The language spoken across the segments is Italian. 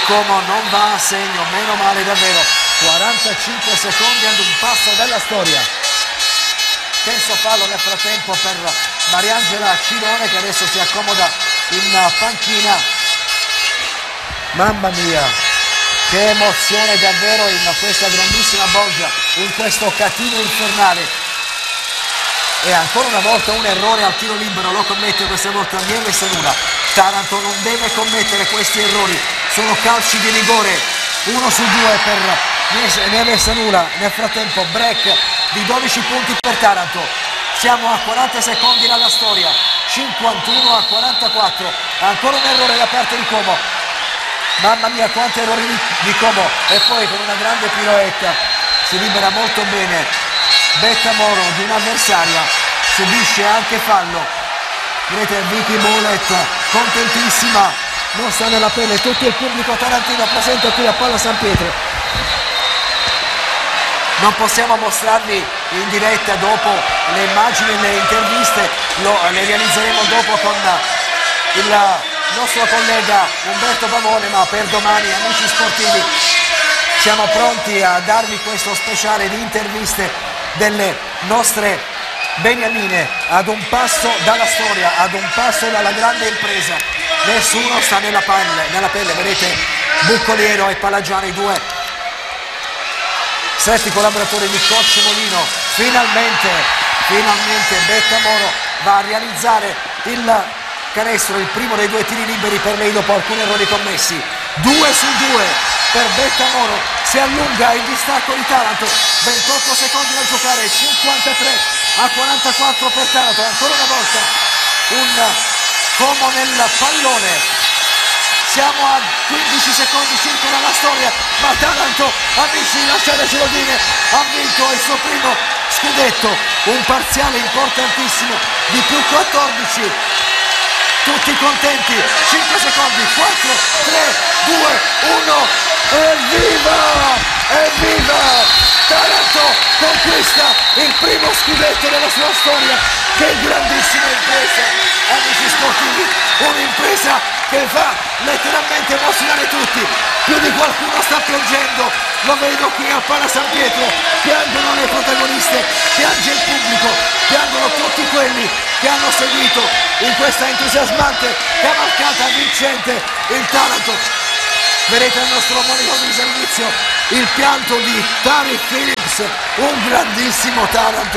Como non va a segno, meno male davvero. 45 secondi ad un passo della storia. Terzo fallo nel frattempo per Mariangela Cirone, che adesso si accomoda in panchina. Mamma mia, che emozione davvero in questa grandissima Bolgia, in questo catino infernale. E ancora una volta un errore al tiro libero, lo commette questa volta Nieves Sanula. Taranto non deve commettere questi errori, sono calci di rigore, 1 su 2 per Nieves Sanula. Nel frattempo break di 12 punti per Taranto. Siamo a 40 secondi dalla storia, 51 a 44, ancora un errore da parte di Como. Mamma mia, quanti errori di Como, e poi con una grande piroetta si libera molto bene Betta Moro di un'avversaria, subisce anche fallo. Vedete Vicky Boulet contentissima, non sta nella pelle, tutto il pubblico tarantino presente qui a Palla San Pietro. Non possiamo mostrarvi in diretta dopo le immagini e le interviste, le realizzeremo dopo con il nostro collega Umberto Pavone, ma per domani, amici sportivi, siamo pronti a darvi questo speciale di interviste delle nostre beniamine, ad un passo dalla storia, ad un passo dalla grande impresa. Nessuno sta nella pelle, vedete Buccoliero e Palagiani, due stretti collaboratori di coach Molino. Finalmente Betta Moro va a realizzare il canestro, il primo dei due tiri liberi per lei dopo alcuni errori commessi. 2 su 2 per Betta Moro, si allunga il distacco di Taranto, 28 secondi da giocare, 53 a 44 per Taranto. Ancora una volta un Como nel pallone. Siamo a 15 secondi circa dalla storia, ma Taranto, amici, lasciatecelo dire, ha vinto il suo primo scudetto, un parziale importantissimo di più 14. Tutti contenti, 5 secondi, 4, 3, 2, 1, evviva! Evviva! Taranto conquista il primo scudetto della sua storia, che grandissima impresa, amici sportivi, un'impresa che fa letteralmente emozionare tutti, più di qualcuno sta piangendo, lo vedo qui a Pala San Pietro, piangono le protagoniste, piange il pubblico, piangono tutti quelli che hanno seguito in questa entusiasmante cavalcata vincente il Taranto. Vedete al nostro monitor di servizio il pianto di Tari Phillips, un grandissimo Taranto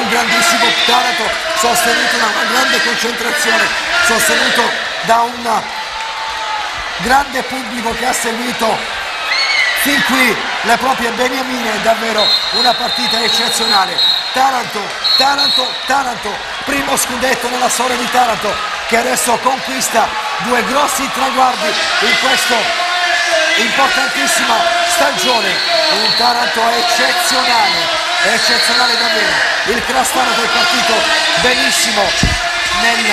sostenuto da una grande concentrazione, sostenuto da un grande pubblico che ha seguito fin qui le proprie beniamine. Davvero una partita eccezionale. Taranto, primo scudetto nella storia di Taranto, che adesso conquista due grossi traguardi in questa importantissima stagione. Un Taranto eccezionale davvero. Il Cras Taranto è partito benissimo nel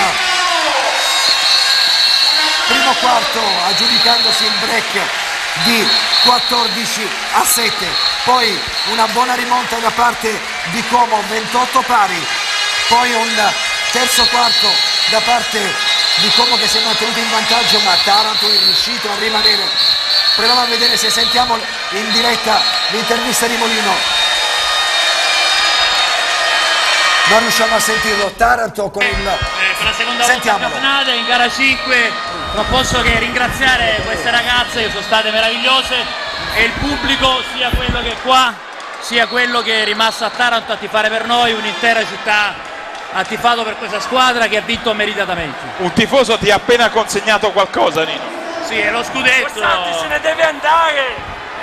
primo quarto, aggiudicandosi il break di 14-7, poi una buona rimonta da parte di Como, 28 pari, poi un terzo quarto da parte di Como che si è mantenuto in vantaggio, ma Taranto è riuscito a rimanere. Proviamo a vedere se sentiamo in diretta l'intervista di Molino. Non riusciamo a sentirlo. Taranto con il... per la seconda volta campionata in gara 5 non posso che ringraziare queste ragazze che sono state meravigliose, e il pubblico, sia quello che è qua sia quello che è rimasto a Taranto a tifare per noi. Un'intera città ha tifato per questa squadra che ha vinto meritatamente. Un tifoso ti ha appena consegnato qualcosa, Nino. Sì, è lo scudetto. Se ne deve andare.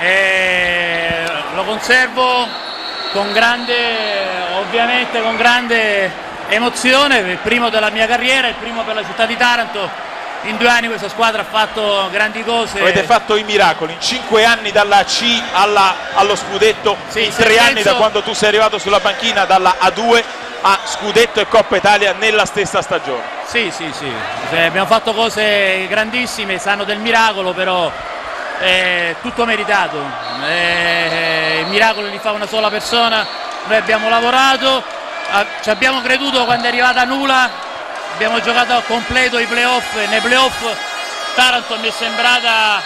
Lo conservo con ovviamente con grande emozione, il primo della mia carriera, il primo per la città di Taranto. In 2 anni questa squadra ha fatto grandi cose. Avete fatto i miracoli, in 5 anni dalla C allo scudetto, sì, in 3 anni da quando tu sei arrivato sulla panchina, dalla A2 a scudetto e Coppa Italia nella stessa stagione. Sì, abbiamo fatto cose grandissime, sanno del miracolo, però è tutto meritato. I miracoli li fa una sola persona. Noi abbiamo lavorato, ci abbiamo creduto quando è arrivata Nula, abbiamo giocato a completo i playoff, e nei playoff Taranto mi è sembrata